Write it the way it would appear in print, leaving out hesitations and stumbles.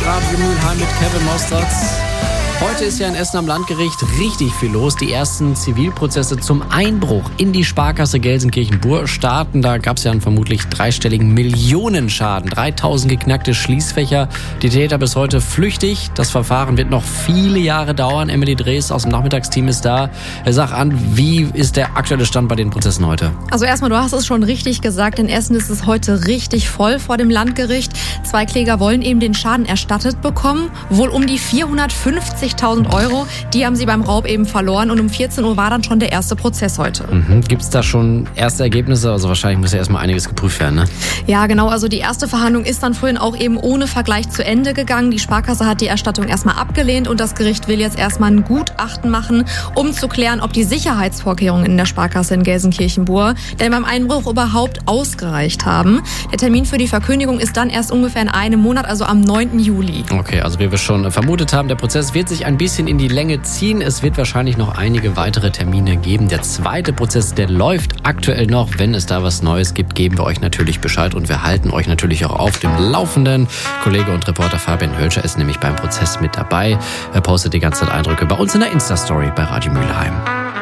Radio Mülheim mit Kevin Mostert. Heute ist ja in Essen am Landgericht richtig viel los. Die ersten Zivilprozesse zum Einbruch in die Sparkasse Gelsenkirchen-Burr starten. Da gab es ja einen vermutlich dreistelligen Millionenschaden. 3000 geknackte Schließfächer. Die Täter bis heute flüchtig. Das Verfahren wird noch viele Jahre dauern. Emily Drees aus dem Nachmittagsteam ist da. Sag an, wie ist der aktuelle Stand bei den Prozessen heute? Also erstmal, du hast es schon richtig gesagt. In Essen ist es heute richtig voll vor dem Landgericht. 2 Kläger wollen eben den Schaden erstattet bekommen. Wohl um die 450.000 Euro, die haben sie beim Raub eben verloren und um 14 Uhr war dann schon der erste Prozess heute. Gibt es da schon erste Ergebnisse? Also wahrscheinlich muss ja erstmal einiges geprüft werden, ne? Ja, genau. Also die erste Verhandlung ist dann vorhin auch eben ohne Vergleich zu Ende gegangen. Die Sparkasse hat die Erstattung erstmal abgelehnt und das Gericht will jetzt erstmal ein Gutachten machen, um zu klären, ob die Sicherheitsvorkehrungen in der Sparkasse in Gelsenkirchen-Burr denn beim Einbruch überhaupt ausgereicht haben. Der Termin für die Verkündigung ist dann erst ungefähr in einem Monat, also am 9. Juli. Okay, also wie wir schon vermutet haben, der Prozess wird sich ein bisschen in die Länge ziehen. Es wird wahrscheinlich noch einige weitere Termine geben. Der zweite Prozess, der läuft aktuell noch. Wenn es da was Neues gibt, geben wir euch natürlich Bescheid und wir halten euch natürlich auch auf dem Laufenden. Kollege und Reporter Fabian Hölscher ist nämlich beim Prozess mit dabei. Er postet die ganze Zeit Eindrücke bei uns in der Insta-Story bei Radio Mülheim.